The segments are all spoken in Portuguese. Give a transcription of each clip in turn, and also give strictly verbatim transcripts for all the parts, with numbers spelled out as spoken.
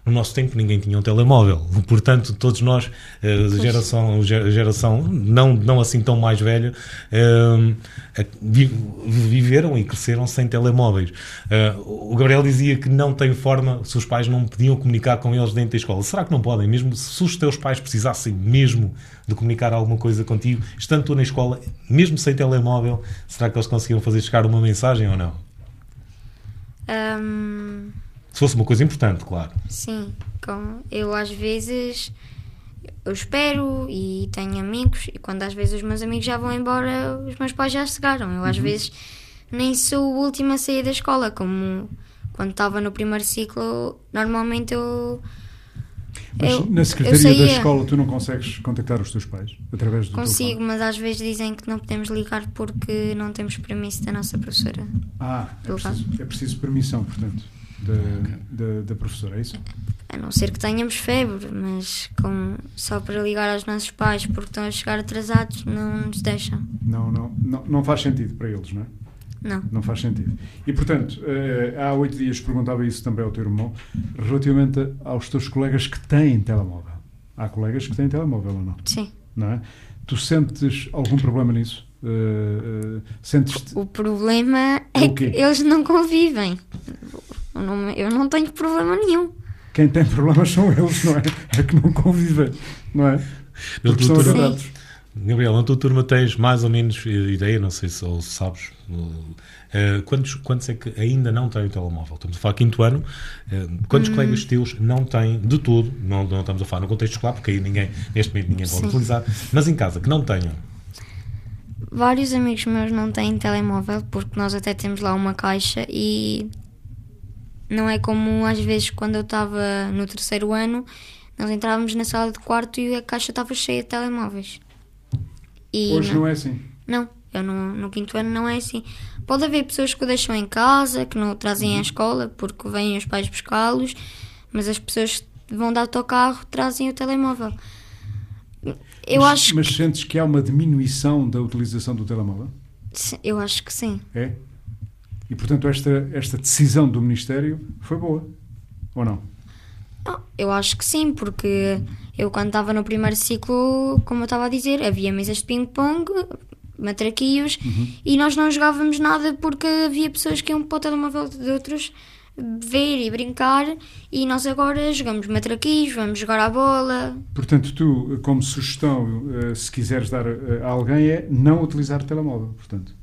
No nosso tempo ninguém tinha um telemóvel, portanto todos nós, a geração, a geração não, não assim tão mais velha, viveram e cresceram sem telemóveis. O Gabriel dizia que não tem forma, se os pais não podiam comunicar com eles dentro da escola. Será que não podem? Mesmo se os teus pais precisassem mesmo de comunicar alguma coisa contigo, estando tu na escola, mesmo sem telemóvel, será que eles conseguiram fazer chegar uma mensagem ou não? Um... Se fosse uma coisa importante, claro. Sim, como eu às vezes eu espero e tenho amigos, e quando às vezes os meus amigos já vão embora, os meus pais já chegaram. Eu às uhum. vezes nem sou o último a sair da escola, como quando estava no primeiro ciclo, normalmente eu... Mas eu, na secretaria da escola tu não consegues contactar os teus pais através do Consigo, telefone? mas às vezes dizem que não podemos ligar porque não temos permisso da nossa professora. Ah, é preciso, é preciso permissão, portanto, da, okay. da, da professora, é isso? A não ser que tenhamos febre, mas com, só para ligar aos nossos pais porque estão a chegar atrasados não nos deixam. Não, não, não, não faz sentido para eles, não é? Não. Não faz sentido. E, portanto, há oito dias perguntava isso também ao teu irmão, relativamente aos teus colegas que têm telemóvel. Há colegas que têm telemóvel ou não? Sim. Não é? Tu sentes algum problema nisso? Uh, uh, sentes-te... O problema é que eles não convivem. Eu não, eu não tenho problema nenhum. Quem tem problemas são eles, não é? É que não convivem, não é? Porque são agradados. Gabriel, na tua turma tens mais ou menos ideia, não sei se ou sabes, uh, quantos, quantos é que ainda não têm o telemóvel? Estamos a falar quinto ano, uh, quantos hum. colegas teus não têm de todo, não, não estamos a falar no contexto escolar, porque aí ninguém, neste momento ninguém pode Sim. utilizar, mas em casa, que não tenham? Vários amigos meus não têm telemóvel, porque nós até temos lá uma caixa e não é como às vezes quando eu estava no terceiro ano, nós entrávamos na sala de quarto e a caixa estava cheia de telemóveis. E Hoje não, não é assim? Não, eu no, no quinto ano não é assim. Pode haver pessoas que o deixam em casa, que não o trazem uhum. à escola porque vêm os pais buscá-los, mas as pessoas que vão de autocarro trazem o telemóvel. Eu mas, acho mas que... sentes que há uma diminuição da utilização do telemóvel? Eu acho que sim. É? E portanto esta, esta decisão do Ministério foi boa, ou não? Não, eu acho que sim, porque eu quando estava no primeiro ciclo, como eu estava a dizer, havia mesas de ping-pong, matraquilhos, uhum. e nós não jogávamos nada porque havia pessoas que iam para o telemóvel de outros ver e brincar, e nós agora jogamos matraquilhos, vamos jogar à bola. Portanto, tu, como sugestão, se quiseres dar a alguém, é não utilizar o telemóvel, portanto.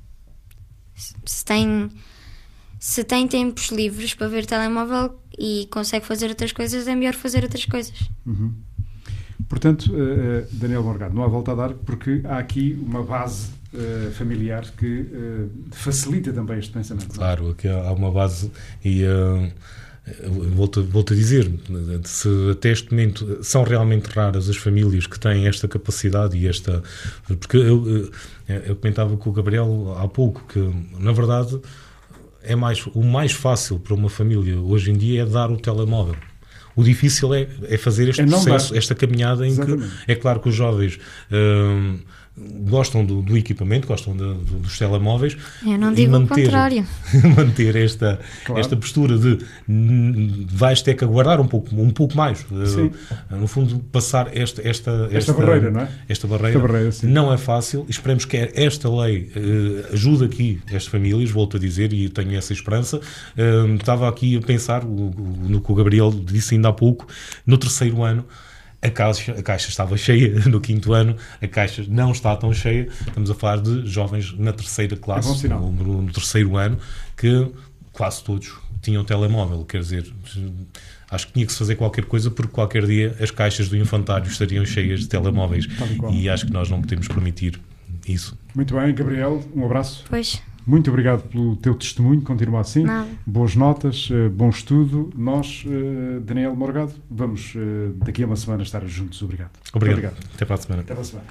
Se tem... Se tem tempos livres para ver telemóvel e consegue fazer outras coisas, é melhor fazer outras coisas. Uhum. Portanto, uh, Daniel Morgado, não há volta a dar, porque há aqui uma base uh, familiar que uh, facilita também este pensamento. Claro, aqui há uma base e uh, volto, volto a dizer, se até este momento são realmente raras as famílias que têm esta capacidade e esta... Porque eu, eu comentava com o Gabriel há pouco que, na verdade... É mais, o mais fácil para uma família hoje em dia é dar o telemóvel. O difícil é, é fazer este é processo, esta caminhada em Exatamente. Que é claro que os jovens hum, gostam do, do equipamento, gostam de, de, dos telemóveis. Eu não digo manter, o contrário. manter esta, claro. esta postura de vais ter que aguardar um pouco, um pouco mais. Uh, no fundo, passar esta, esta, esta, esta barreira, não é? Esta barreira, esta barreira não é fácil. Esperemos que esta lei uh, ajude aqui as famílias, volto a dizer, e tenho essa esperança. Uh, estava aqui a pensar, o, o, no que o Gabriel disse ainda há pouco, no terceiro ano, A caixa, a caixa estava cheia no quinto ano, a caixa não está tão cheia. Estamos a falar de jovens na terceira classe, é no, no, no terceiro ano, que quase todos tinham telemóvel. Quer dizer, acho que tinha que se fazer qualquer coisa porque qualquer dia as caixas do infantário estariam cheias de telemóveis. E acho que nós não podemos permitir isso. Muito bem, Gabriel, um abraço. Pois. Muito obrigado pelo teu testemunho, continua assim. Nada. Boas notas, bom estudo. Nós, Daniel Morgado, vamos daqui a uma semana estar juntos. Obrigado. Obrigado. Obrigado. Até para a semana. Até para a semana.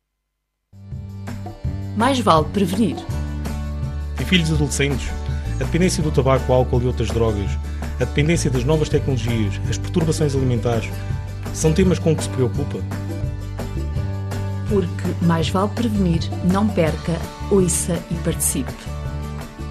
Mais vale prevenir. Em filhos adolescentes, a dependência do tabaco, álcool e outras drogas, a dependência das novas tecnologias, as perturbações alimentares, são temas com que se preocupa? Porque mais vale prevenir, não perca, ouça e participe.